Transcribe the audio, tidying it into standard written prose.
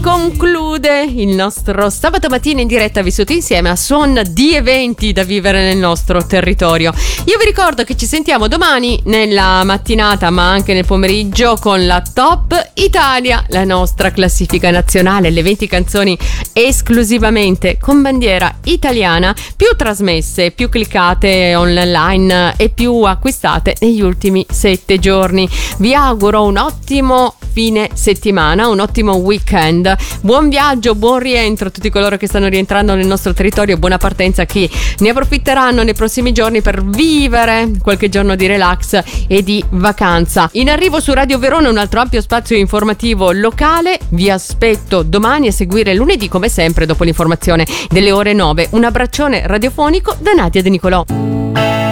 conclude il nostro sabato mattina in diretta vissuto insieme a suon di eventi da vivere nel nostro territorio. Io vi ricordo che ci sentiamo domani nella mattinata ma anche nel pomeriggio con la Top Italia, la nostra classifica nazionale, le 20 canzoni esclusivamente con bandiera italiana, più trasmesse, più cliccate online e più acquistate negli ultimi 7 giorni. Vi auguro un ottimo fine settimana, un ottimo weekend, buon viaggio, buon rientro a tutti coloro che stanno rientrando nel nostro territorio, buona partenza a chi ne approfitteranno nei prossimi giorni per vivere qualche giorno di relax e di vacanza. In arrivo su Radio Verona un altro ampio spazio informativo locale, vi aspetto domani a seguire lunedì come sempre dopo l'informazione delle ore 9. Un abbraccione radiofonico da Nadia De Nicolò.